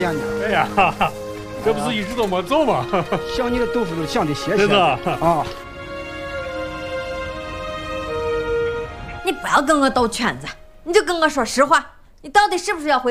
呀， 哎呀，这不是一直都没走吗？ 想你的豆腐都想的谢谢真的啊！ 你不要跟我兜圈子，你就跟我说实话，你到底是不是要回？